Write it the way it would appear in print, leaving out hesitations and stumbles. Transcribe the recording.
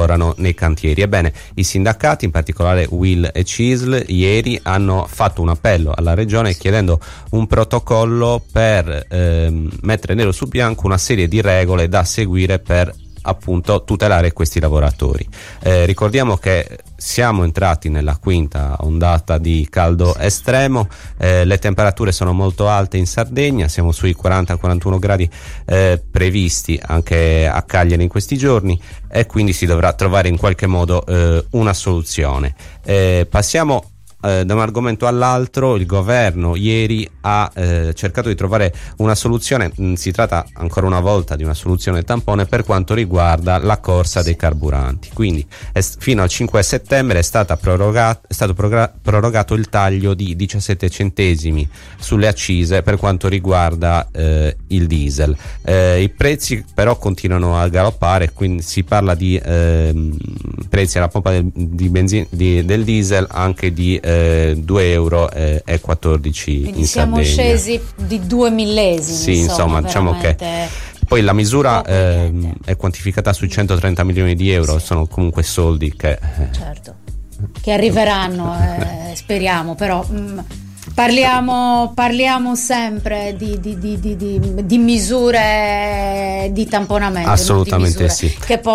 lavorano nei cantieri. Ebbene, i sindacati, in particolare UIL e CISL, ieri hanno fatto un appello alla regione chiedendo un protocollo per mettere nero su bianco una serie di regole da seguire per appunto tutelare questi lavoratori. Ricordiamo che siamo entrati nella quinta ondata di caldo estremo, le temperature sono molto alte in Sardegna, siamo sui 40-41 gradi previsti anche a Cagliari in questi giorni, e quindi si dovrà trovare in qualche modo una soluzione. Passiamo da un argomento all'altro. Il governo ieri ha cercato di trovare una soluzione. Si tratta ancora una volta di una soluzione tampone per quanto riguarda la corsa dei carburanti. Quindi fino al 5 settembre è stato prorogato il taglio di 17 centesimi sulle accise per quanto riguarda il diesel. I prezzi però continuano a galoppare, quindi si parla di prezzi alla pompa del diesel anche di 2,14 euro quindi in siamo Sardegna. Scesi di 2 millesimi. Sì, insomma, diciamo che poi la misura è quantificata sui 130 milioni di euro, sono comunque soldi che certo, che arriveranno, speriamo, però parliamo sempre di misure di tamponamento, assolutamente di misure sì. che